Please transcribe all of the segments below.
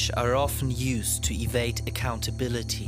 rich are often used to evade accountability.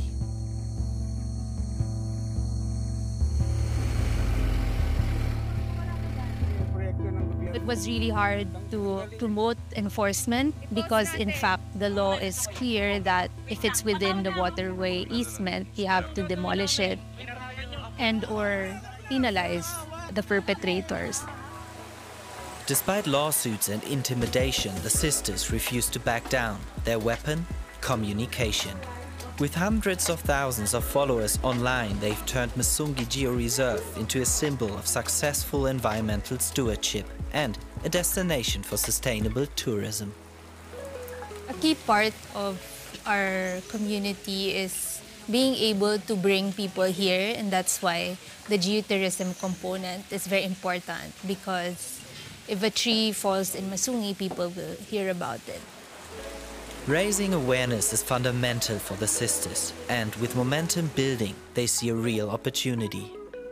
It was really hard to promote enforcement because, in fact, the law is clear that if it's within the waterway easement, you have to demolish it and or penalize the perpetrators. Despite lawsuits and intimidation, the sisters refused to back down. Their weapon? Communication. With hundreds of thousands of followers online, they've turned Musungi Geo-Reserve into a symbol of successful environmental stewardship and a destination for sustainable tourism. A key part of our community is being able to bring people here, and that's why the geotourism component is very important, because if a tree falls in Musungi, people will hear about it. Raising awareness is fundamental for the sisters, and with momentum building, they see a real opportunity.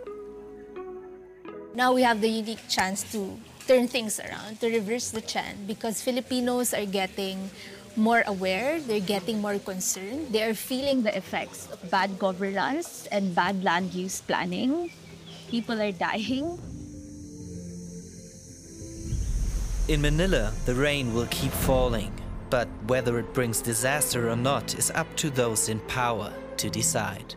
Now we have the unique chance to turn things around, to reverse the trend, because Filipinos are getting more aware, they're getting more concerned, they are feeling the effects of bad governance and bad land use planning. People are dying. In Manila, the rain will keep falling, but whether it brings disaster or not is up to those in power to decide.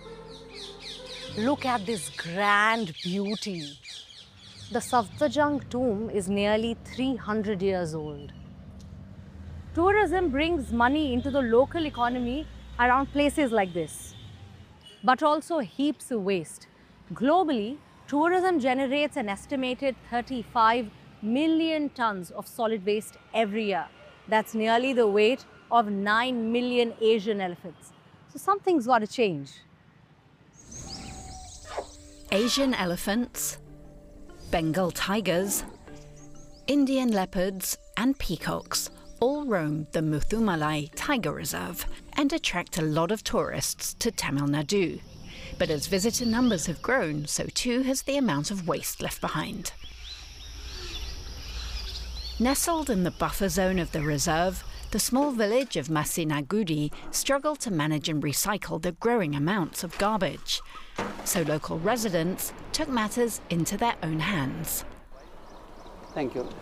Look at this grand beauty. The Safdarjung tomb is nearly 300 years old. Tourism brings money into the local economy around places like this, but also heaps of waste. Globally, tourism generates an estimated 35 million tons of solid waste every year. That's nearly the weight of 9 million Asian elephants. So something's got to change. Asian elephants, Bengal tigers, Indian leopards and peacocks all roam the Muthumalai Tiger Reserve and attract a lot of tourists to Tamil Nadu. But as visitor numbers have grown, so too has the amount of waste left behind. Nestled in the buffer zone of the reserve, the small village of Masinagudi struggled to manage and recycle the growing amounts of garbage. So local residents took matters into their own hands. Thank you.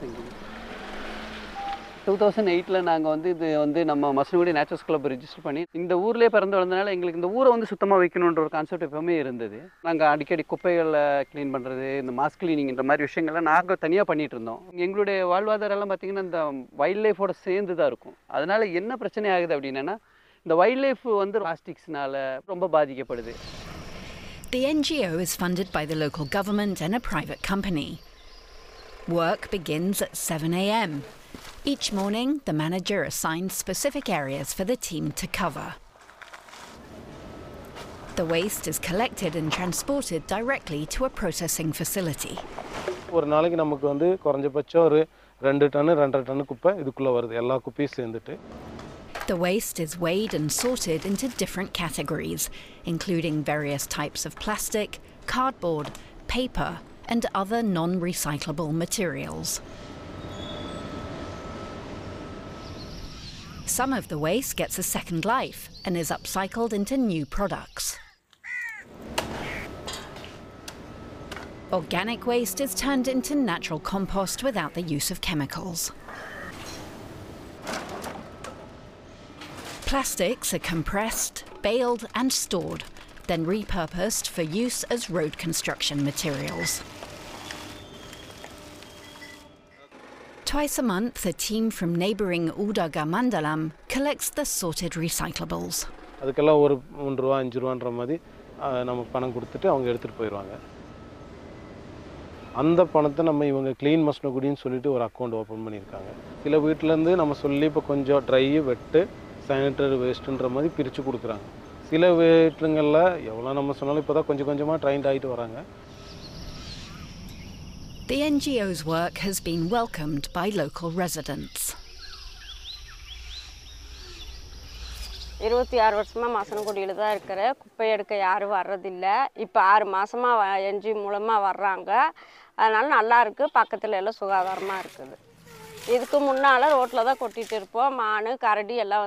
2008ல நாங்க இது நம்ம Masinagudi naturals club register பண்ணி இந்த ஊர்லயே பிறந்து வளர்ந்தனால எங்களுக்கு இந்த ஊரை சுத்தமா வைக்கணும்ன்ற ஒரு கான்செப்ட் எப்பவுமே இருந்தது. நாங்க அடிக்கடி குப்பைகளை க்ளீன் பண்றது, இந்த மாஸ் கிளீனிங்ன்ற மாதிரி விஷயங்களை நாங்க தனியா பண்ணிட்டு இருந்தோம். எங்களுடைய வாழ்வாதாரம் எல்லாம் பாத்தீங்கன்னா இந்த வைல்ட் லைஃபோட சேர்ந்து தான் இருக்கும். அதனால என்ன பிரச்சனை ஆகுது அப்படின்னா இந்த வைல்ட் லைஃப் பிளாஸ்டிக்ஸ்னால ரொம்ப பாதிக்கப்படுது. The NGO is funded by the local government and a private company. Work begins at 7 a.m. Each morning, the manager assigns specific areas for the team to cover. The waste is collected and transported directly to a processing facility. ஒரு நாளைக்கு நமக்கு குறைஞ்சபட்சம் ஒரு 2 ton 2.5 ton குப்பை இதுக்குள்ள வருது, எல்லா குப்பையும் சேர்ந்துட்டு. The waste is weighed and sorted into different categories, including various types of plastic, cardboard, paper, and other non-recyclable materials. Some of the waste gets a second life and is upcycled into new products. Organic waste is turned into natural compost without the use of chemicals. Plastics are compressed, baled and stored, then repurposed for use as road construction materials. Twice a month, a team from neighbouring Udaga Mandalam collects the sorted recyclables. அதுக்கெல்லாம் ஒரு 3 ரூபா 5 ரூபான்ற மாதிரி நமக்கு பணம் கொடுத்துட்டு அவங்க எடுத்துட்டு போயிடுவாங்க. அந்த பணத்தை நம்ம இவங்க க்ளீன் மசனகுடின்னு சொல்லிட்டு ஒரு அக்கௌண்ட் ஓப்பன் பண்ணியிருக்காங்க. சில வீட்டிலேருந்து நம்ம சொல்லி இப்போ கொஞ்சம் ட்ரை வெட்டு சானிட்டரி வேஸ்ட்டுன்ற மாதிரி பிரித்து கொடுக்குறாங்க. சில வீட்டுங்களில் எவ்வளோ நம்ம சொன்னாலும் இப்போ தான் கொஞ்சம் கொஞ்சமாக ட்ரைன்ட் ஆகிட்டு வராங்க. The NGO's work has been welcomed by local residents. 26 வருஷமா மசனகுடியில தான் இருக்கிறேன். குப்பை எடுக்க யாரும் வர்றதில்ல. இப்போ 6 மாசமா NGO மூலமா வர்றாங்க. அதனால நல்லா இருக்கு. பக்கத்துல எல்லாம் சுகாதாரமா இருக்குது. இதுக்கு முன்னால ரோட்ல தான் கொட்டிட்டு இருப்போம். மானு கரடி எல்லாம்